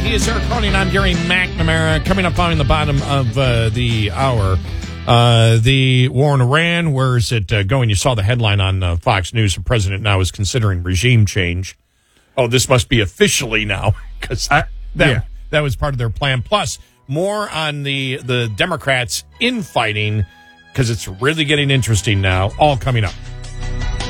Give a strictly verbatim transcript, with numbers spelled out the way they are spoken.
He is Eric Cronin. I'm Gary McNamara. Coming up on the bottom of uh, the hour, uh, the war in Iran. Where is it uh, going? You saw the headline on uh, Fox News. The president now is considering regime change. Oh, this must be officially now because that, yeah. that was part of their plan. Plus, more on the, the Democrats infighting because it's really getting interesting now. All coming up.